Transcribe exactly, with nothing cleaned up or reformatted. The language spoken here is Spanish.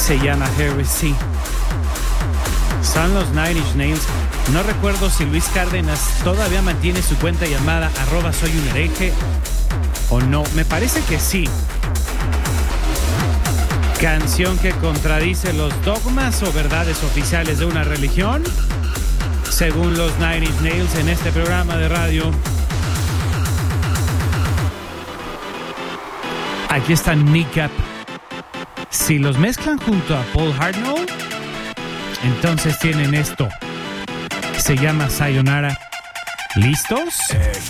Se llama Heresy. Son los Nine Inch Nails. No recuerdo si Luis Cárdenas todavía mantiene su cuenta llamada arroba soy un hereje o no. Me parece que sí. Canción que contradice los dogmas o verdades oficiales de una religión, según los Nine Inch Nails en este programa de radio. Aquí está Kneecap. Si los mezclan junto a Paul Hartnell, entonces tienen esto. Se llama Sayonara. ¿Listos?